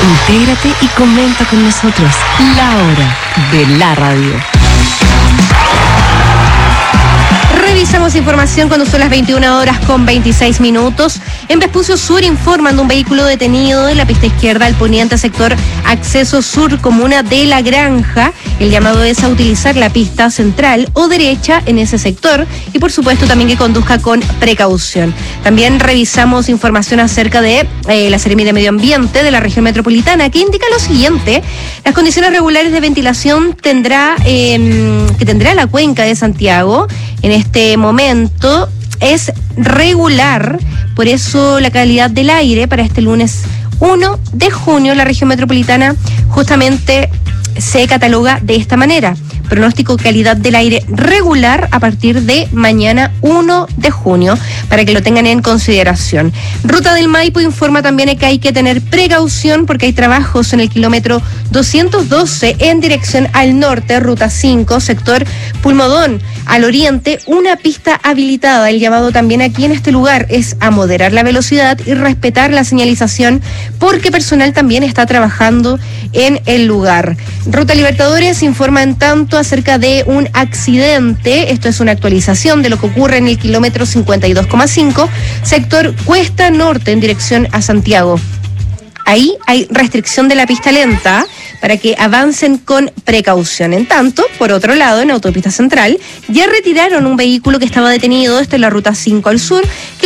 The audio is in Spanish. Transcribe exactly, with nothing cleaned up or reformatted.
Intégrate y comenta con nosotros. La hora de la radio. Revisamos información cuando son las veintiuna horas con veintiséis minutos. En Vespucio Sur informan de un vehículo detenido en la pista izquierda al poniente sector Acceso Sur, comuna de La Granja. El llamado es a utilizar la pista central o derecha en ese sector y por supuesto también que conduzca con precaución. También revisamos información acerca de eh, la Seremi de Medio Ambiente de la región metropolitana, que indica lo siguiente: las condiciones regulares de ventilación tendrá eh, que tendrá la cuenca de Santiago en este momento es regular, por eso la calidad del aire para este lunes uno de junio en la región metropolitana justamente se cataloga de esta manera: pronóstico calidad del aire regular a partir de mañana uno de junio, para que lo tengan en consideración. Ruta del Maipo informa también que hay que tener precaución porque hay trabajos en el kilómetro doscientos doce en dirección al norte, ruta cinco, sector Pulmodón, al oriente, una pista habilitada. El llamado también aquí en este lugar es a moderar la velocidad y respetar la señalización porque personal también está trabajando en el lugar. Ruta Libertadores informa en tanto acerca de un accidente. Esto es una actualización de lo que ocurre en el kilómetro cincuenta y dos coma cinco, sector Cuesta Norte en dirección a Santiago. Ahí hay restricción de la pista lenta para que avancen con precaución. En tanto, por otro lado, en Autopista Central, ya retiraron un vehículo que estaba detenido, esto es la ruta cinco al sur,